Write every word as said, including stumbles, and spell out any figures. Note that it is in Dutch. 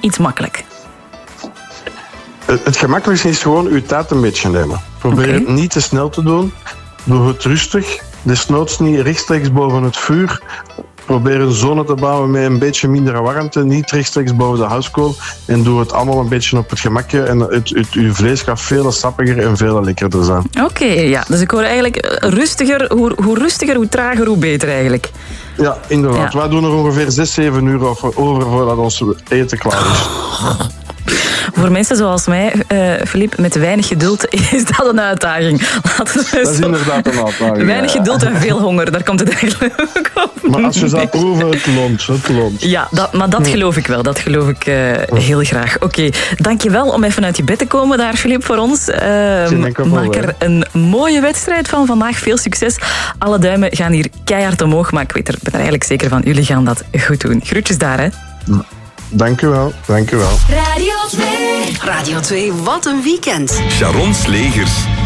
iets makkelijk? Het gemakkelijkste is gewoon uw tijd een beetje nemen. Probeer okay. het niet te snel te doen. Doe het rustig. Desnoods niet rechtstreeks boven het vuur. Probeer een zone te bouwen met een beetje minder warmte. Niet rechtstreeks boven de houtskool. En doe het allemaal een beetje op het gemakje. En het, het, uw vlees gaat veel sappiger en veel lekkerder zijn. Oké, okay, ja. Dus ik hoor eigenlijk rustiger. Hoe, hoe rustiger, hoe trager, hoe beter eigenlijk. Ja, inderdaad. Ja. Wij doen er ongeveer zes, zeven uur over, over voordat ons eten klaar is. Voor mensen zoals mij, uh, Philippe, met weinig geduld is dat een uitdaging. Laten we dat is zo... inderdaad een uitdaging. Weinig geduld en veel honger, daar komt het eigenlijk op. Maar als je zou proeven, het loont. Het loont. Ja, dat, maar dat geloof ik wel. Dat geloof ik uh, heel graag. Oké, okay. Dankjewel om even uit je bed te komen daar, Philippe, voor ons. Uh, maak er een mooie wedstrijd van vandaag. Veel succes. Alle duimen gaan hier keihard omhoog, maar ik weet er, ben er eigenlijk zeker van. Jullie gaan dat goed doen. Groetjes daar, hè. Dank u wel, dank u wel. Radio twee. Radio twee, wat een weekend. Sharon Slegers.